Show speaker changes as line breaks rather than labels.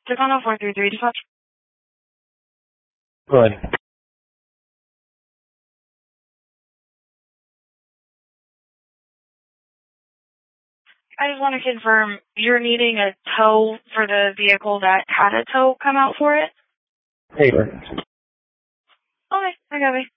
Tacoma 433 dispatch.
Go ahead.
I just want to confirm you're needing a tow for the vehicle that had a tow come out for it?
Paper.
Okay, I got it.